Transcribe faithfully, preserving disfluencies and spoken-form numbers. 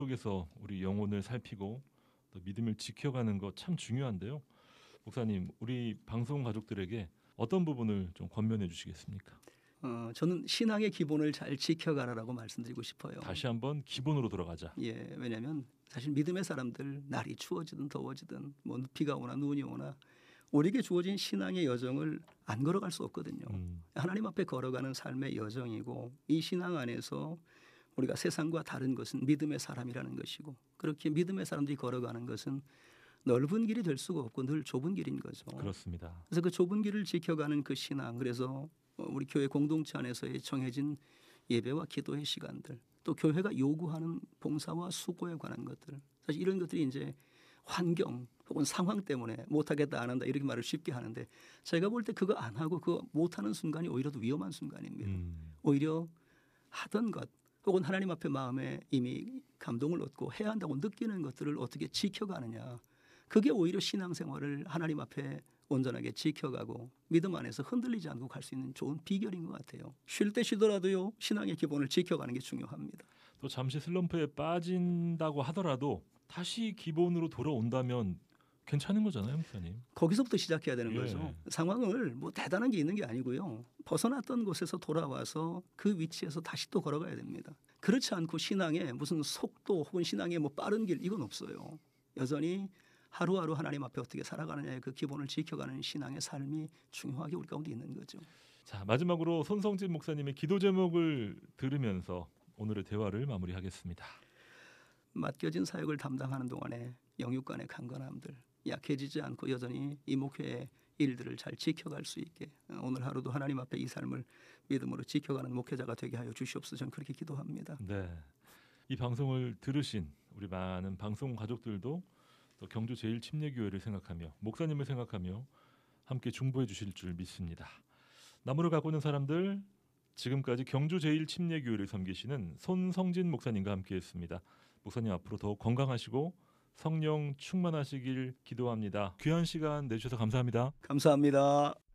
속에서 우리 영혼을 살피고 또 믿음을 지켜가는 것 참 중요한데요. 목사님, 우리 방송 가족들에게 어떤 부분을 좀 권면해 주시겠습니까? 어, 저는 신앙의 기본을 잘 지켜가라라고 말씀드리고 싶어요. 다시 한번 기본으로 돌아가자. 예, 왜냐하면 사실 믿음의 사람들 날이 추워지든 더워지든 뭐 비가 오나 눈이 오나 우리에게 주어진 신앙의 여정을 안 걸어갈 수 없거든요. 음. 하나님 앞에 걸어가는 삶의 여정이고 이 신앙 안에서 우리가 세상과 다른 것은 믿음의 사람이라는 것이고 그렇게 믿음의 사람들이 걸어가는 것은 넓은 길이 될 수가 없고 늘 좁은 길인 거죠. 그렇습니다. 그래서 그 좁은 길을 지켜가는 그 신앙, 그래서 우리 교회 공동체 안에서의 정해진 예배와 기도의 시간들, 또 교회가 요구하는 봉사와 수고에 관한 것들, 사실 이런 것들이 이제 환경 혹은 상황 때문에 못하겠다 안 한다 이렇게 말을 쉽게 하는데 제가 볼 때 그거 안 하고 그거 못하는 순간이 오히려 더 위험한 순간입니다. 음. 오히려 하던 것 혹은 하나님 앞에 마음에 이미 감동을 얻고 해야 한다고 느끼는 것들을 어떻게 지켜가느냐, 그게 오히려 신앙생활을 하나님 앞에 온전하게 지켜가고 믿음 안에서 흔들리지 않고 갈 수 있는 좋은 비결인 것 같아요. 쉴 때 쉬더라도요 신앙의 기본을 지켜가는 게 중요합니다. 또 잠시 슬럼프에 빠진다고 하더라도 다시 기본으로 돌아온다면 괜찮은 거잖아요, 목사님. 거기서부터 시작해야 되는 예. 거죠. 상황을 뭐 대단한 게 있는 게 아니고요. 벗어났던 곳에서 돌아와서 그 위치에서 다시 또 걸어가야 됩니다. 그렇지 않고 신앙에 무슨 속도 혹은 신앙의 뭐 빠른 길 이건 없어요. 여전히 하루하루 하나님 앞에 어떻게 살아가느냐의 그 기본을 지켜가는 신앙의 삶이 중요하게 우리 가운데 있는 거죠. 자, 마지막으로 손성진 목사님의 기도 제목을 들으면서 오늘의 대화를 마무리하겠습니다. 맡겨진 사역을 담당하는 동안에 영육간의 강건함들 약해지지 않고 여전히 이 목회의 일들을 잘 지켜갈 수 있게 오늘 하루도 하나님 앞에 이 삶을 믿음으로 지켜가는 목회자가 되게 하여 주시옵소서. 저는 그렇게 기도합니다. 네, 이 방송을 들으신 우리 많은 방송 가족들도 또 경주 제일침례교회를 생각하며 목사님을 생각하며 함께 중보해 주실 줄 믿습니다. 나무를 갖고 있는 사람들, 지금까지 경주 제일침례교회를 섬기시는 손성진 목사님과 함께했습니다. 목사님 앞으로 더욱 건강하시고 성령 충만하시길 기도합니다. 귀한 시간 내주셔서 감사합니다. 감사합니다.